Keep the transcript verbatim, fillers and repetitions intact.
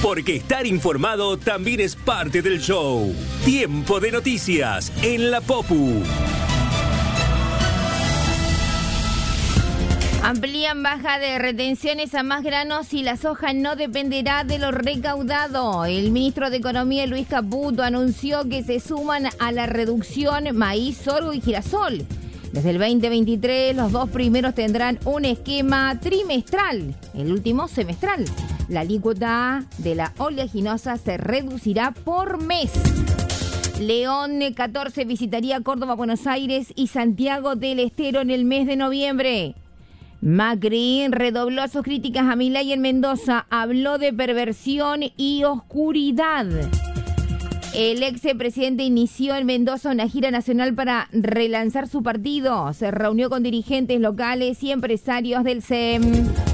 Porque estar informado también es parte del show. Tiempo de noticias en la Popu. Amplían baja de retenciones a más granos y la soja no dependerá de lo recaudado. El ministro de Economía, Luis Caputo, anunció que se suman a la reducción maíz, sorgo y girasol. Desde el veinte veintitrés, los dos primeros tendrán un esquema trimestral, el último semestral. La alícuota de la oleaginosa se reducirá por mes. León catorce visitaría Córdoba, Buenos Aires y Santiago del Estero en el mes de noviembre. Macri redobló sus críticas a Milei en Mendoza, habló de perversión y oscuridad. El ex presidente inició en Mendoza una gira nacional para relanzar su partido. Se reunió con dirigentes locales y empresarios del C E M.